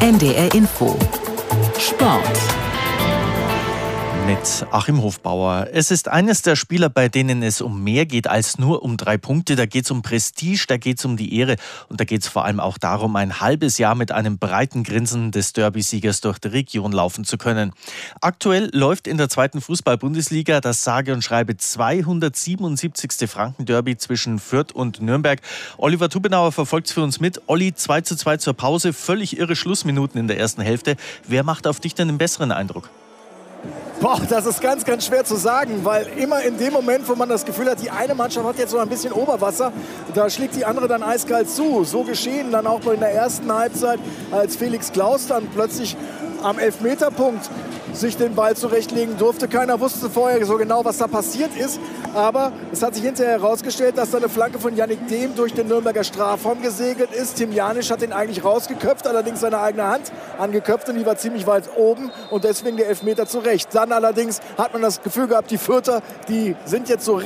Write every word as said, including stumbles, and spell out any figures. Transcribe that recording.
N D R Info Sport mit Achim Hofbauer. Es ist eines der Spieler, bei denen es um mehr geht als nur um drei Punkte. Da geht es um Prestige, da geht es um die Ehre und da geht es vor allem auch darum, ein halbes Jahr mit einem breiten Grinsen des Derby-Siegers durch die Region laufen zu können. Aktuell läuft in der zweiten Fußball-Bundesliga das sage und schreibe zweihundertsiebenundsiebzigste Franken-Derby zwischen Fürth und Nürnberg. Oliver Tubenauer verfolgt es für uns mit. Olli, zwei zu zwei zur Pause, völlig irre Schlussminuten in der ersten Hälfte. Wer macht auf dich denn einen besseren Eindruck? Boah, das ist ganz, ganz schwer zu sagen, weil immer in dem Moment, wo man das Gefühl hat, die eine Mannschaft hat jetzt so ein bisschen Oberwasser, da schlägt die andere dann eiskalt zu. So geschehen dann auch in der ersten Halbzeit, als Felix Klaus dann plötzlich am Elfmeterpunkt sich den Ball zurechtlegen durfte. Keiner wusste vorher so genau, was da passiert ist. Aber es hat sich hinterher herausgestellt, dass da eine Flanke von Yannick Dehm durch den Nürnberger Strafraum gesegelt ist. Tim Janisch hat den eigentlich rausgeköpft, allerdings seine eigene Hand angeköpft und die war ziemlich weit oben und deswegen der Elfmeter zurecht. Dann allerdings hat man das Gefühl gehabt, die Fürther, die sind jetzt so